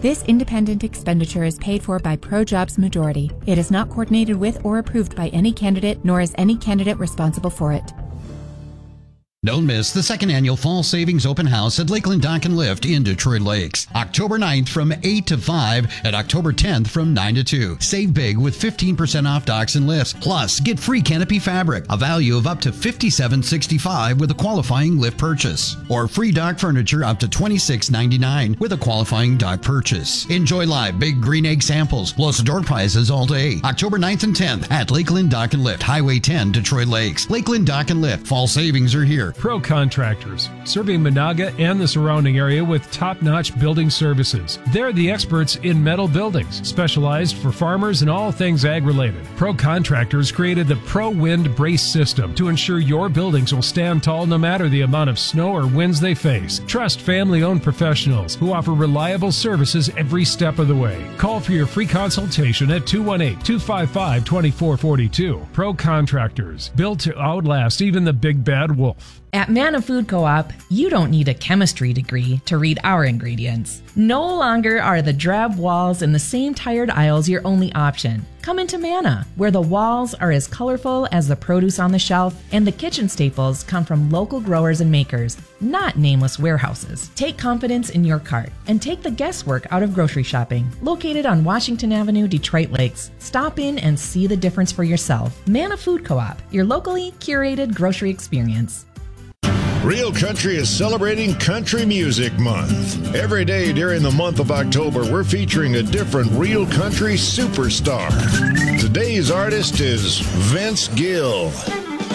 This independent expenditure is paid for by ProJobs Majority. It is not coordinated with or approved by any candidate, nor is any candidate responsible for it. Don't miss the second annual Fall Savings Open House at Lakeland Dock and Lift in Detroit Lakes. October 9th from 8 to 5 and October 10th from 9 to 2. Save big with 15% off docks and lifts. Plus, get free canopy fabric, a value of up to $57.65 with a qualifying lift purchase. Or free dock furniture up to $26.99 with a qualifying dock purchase. Enjoy live big green egg samples, plus door prizes all day. October 9th and 10th at Lakeland Dock and Lift, Highway 10, Detroit Lakes. Lakeland Dock and Lift. Fall savings are here. Pro Contractors, serving Monaga and the surrounding area with top-notch building services. They're the experts in metal buildings, specialized for farmers and all things ag-related. Pro Contractors created the Pro Wind Brace System to ensure your buildings will stand tall no matter the amount of snow or winds they face. Trust family-owned professionals who offer reliable services every step of the way. Call for your free consultation at 218-255-2442. Pro Contractors, built to outlast even the big bad wolf. At Manna Food Co-op, you don't need a chemistry degree to read our ingredients. No longer are the drab walls and the same tired aisles your only option. Come into Manna, where the walls are as colorful as the produce on the shelf, and the kitchen staples come from local growers and makers, not nameless warehouses. Take confidence in your cart and take the guesswork out of grocery shopping. Located on Washington Avenue, Detroit Lakes. Stop in and see the difference for yourself. Manna Food Co-op, your locally curated grocery experience. Real Country is celebrating Country Music Month. Every day during the month of October, we're featuring a different Real Country superstar. Today's artist is Vince Gill.